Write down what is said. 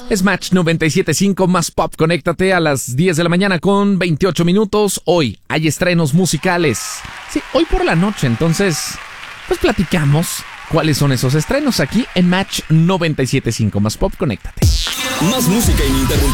Es Match 97.5 más pop. Conéctate a las 10 de la mañana con 28 minutos. Hoy hay estrenos musicales. Sí, hoy por la noche. Entonces, pues platicamos cuáles son esos estrenos aquí en Match 97.5 más pop. Conéctate. Más música ininterrumpida.